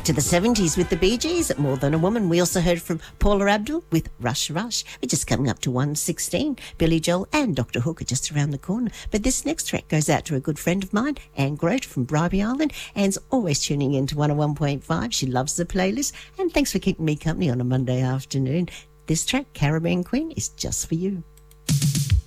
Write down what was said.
back to the 70s with the Bee Gees at More Than a Woman. We also heard from Paula Abdul with Rush Rush. We're just coming up to 1:16. Billy Joel and Dr. Hook are just around the corner. But this next track goes out to a good friend of mine, Anne Grote from Bribie Island. Anne's always tuning in to 101.5. She loves the playlist. And thanks for keeping me company on a Monday afternoon. This track, Caravan Queen, is just for you.